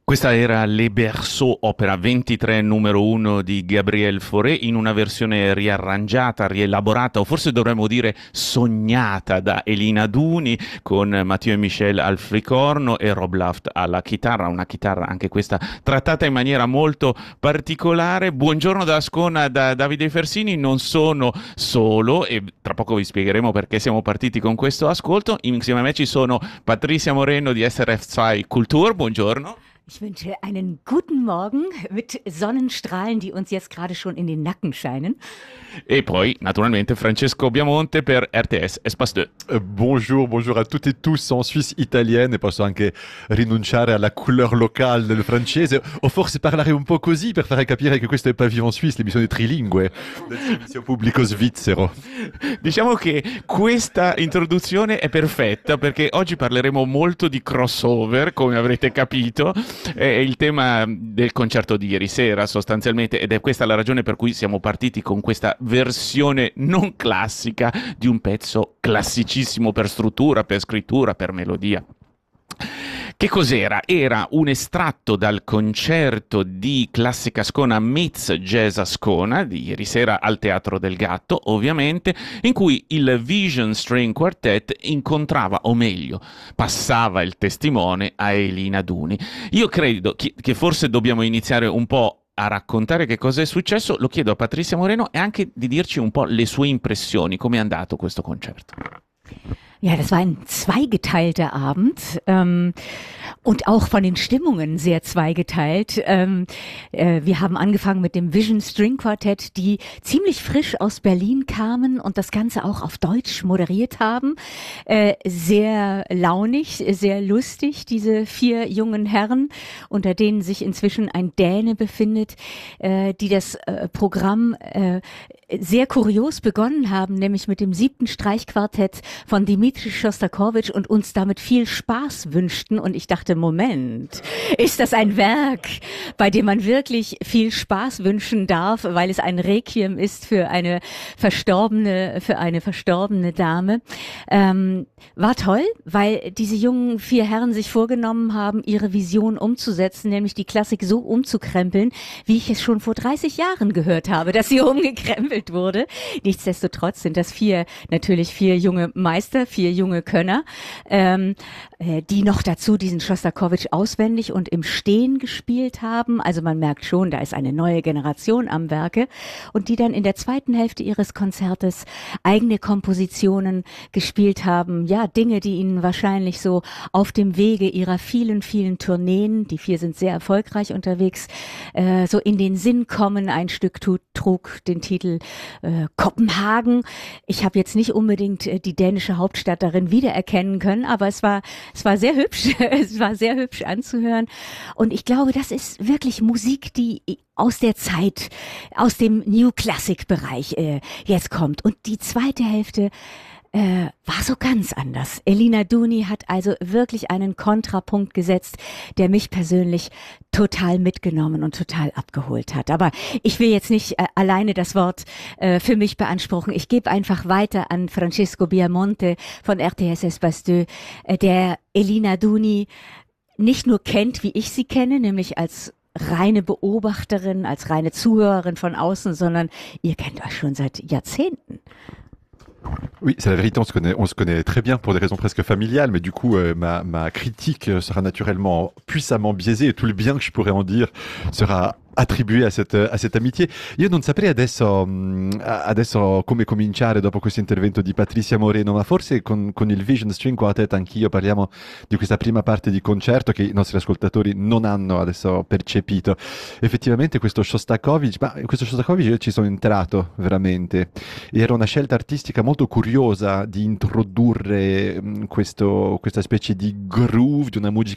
Questa era Les Berceaux, opera 23 numero 1 di Gabriel Fauré, in una versione riarrangiata, rielaborata, o forse dovremmo dire sognata da Elina Duni, con Mathieu e Michel al flicorno e Rob Luft alla chitarra, una chitarra anche questa trattata in maniera molto particolare. Buongiorno da Ascona, da Davide Fersini, non sono solo e tra poco vi spiegheremo perché siamo partiti con questo ascolto. Insieme a me ci sono Patricia Moreno di SRF2 Kultur, buongiorno. Ich wünsche einen guten Morgen mit Sonnenstrahlen, die uns jetzt gerade schon in den Nacken scheinen. E poi, naturalmente, Francesco Biamonte per RTS Espace 2. Bonjour, bonjour a tutti e tous en Suisse italienne e posso anche rinunciare alla couleur locale del francese o forse parlare un po' così per fare capire che questo è Pavillon Suisse, l'emissione trilingue del servizio pubblico svizzero. Diciamo che questa introduzione è perfetta perché oggi parleremo molto di crossover, come avrete capito, è il tema del concerto di ieri sera sostanzialmente, ed è questa la ragione per cui siamo partiti con questa versione non classica di un pezzo classicissimo per struttura, per scrittura, per melodia. Che cos'era? Era un estratto dal concerto di Classica Ascona meets Jazz Ascona di ieri sera al Teatro del Gatto, ovviamente, in cui il Vision String Quartet incontrava, o meglio, passava il testimone a Elina Duni. Io credo che forse dobbiamo iniziare un po' a raccontare che cosa è successo. Lo chiedo a Patrizia Moreno e anche di dirci un po' le sue impressioni, come è andato questo concerto. Ja, das war ein zweigeteilter Abend und auch von den Stimmungen sehr zweigeteilt. Wir haben angefangen mit dem Vision String Quartett, die ziemlich frisch aus Berlin kamen und das Ganze auch auf Deutsch moderiert haben. Sehr launig, sehr lustig, diese 4 jungen Herren, unter denen sich inzwischen ein Däne befindet, die das Programm sehr kurios begonnen haben, nämlich mit dem 7. Streichquartett von Dmitri Schostakowitsch und uns damit viel Spaß wünschten. Und ich dachte, Moment, ist das ein Werk, bei dem man wirklich viel Spaß wünschen darf, weil es ein Requiem ist für eine verstorbene Dame. War toll, weil diese jungen 4 Herren sich vorgenommen haben, ihre Vision umzusetzen, nämlich die Klassik so umzukrempeln, wie ich es schon vor 30 Jahren gehört habe, dass sie umgekrempelt wurde. Nichtsdestotrotz sind das natürlich 4 junge Meister, 4 junge Könner, die noch dazu diesen Schostakowitsch auswendig und im Stehen gespielt haben. Also man merkt schon, da ist eine neue Generation am Werke und die dann in der zweiten Hälfte ihres Konzertes eigene Kompositionen gespielt haben. Ja, Dinge, die ihnen wahrscheinlich so auf dem Wege ihrer vielen, vielen Tourneen, die 4 sind sehr erfolgreich unterwegs, so in den Sinn kommen. Ein Stück trug den Titel Kopenhagen. Ich habe jetzt nicht unbedingt die dänische Hauptstadt darin wiedererkennen können, aber es war sehr hübsch. Es war sehr hübsch anzuhören. Und ich glaube, das ist wirklich Musik, die aus der Zeit, aus dem New Classic Bereich jetzt kommt. Und die zweite Hälfte war so ganz anders. Elina Duni hat also wirklich einen Kontrapunkt gesetzt, der mich persönlich total mitgenommen und total abgeholt hat. Aber ich will jetzt nicht alleine das Wort für mich beanspruchen. Ich gebe einfach weiter an Francesco Biamonte von RTS Espace 2, der Elina Duni nicht nur kennt, wie ich sie kenne, nämlich als reine Beobachterin, als reine Zuhörerin von außen, sondern ihr kennt euch schon seit Jahrzehnten. Oui, c'est la vérité, on se connaît très bien pour des raisons presque familiales, mais du coup, ma critique sera naturellement puissamment biaisée et tout le bien que je pourrais en dire sera attribué a cette amitié. Io non saprei adesso come cominciare dopo questo intervento di Patrizia Moreno, ma forse con il Vision String Quartet anch'io parliamo di questa prima parte di concerto che i nostri ascoltatori non hanno adesso percepito. Effettivamente questo Shostakovich io ci sono entrato veramente. Era una scelta artistica molto curiosa di introdurre questa specie di groove, di una